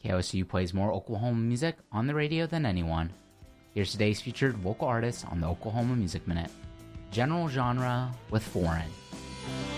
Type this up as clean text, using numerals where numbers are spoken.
KOSU plays more Oklahoma music on the radio than anyone. Here's today's featured local artists on the Oklahoma Music Minute. General genre with foreign.